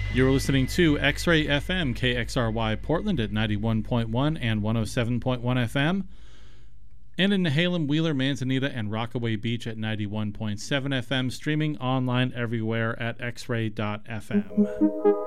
You're listening to X-Ray FM, KXRY Portland at 91.1 and 107.1 FM. And in Nehalem, Wheeler, Manzanita, and Rockaway Beach at 91.7 FM, streaming online everywhere at xray.fm.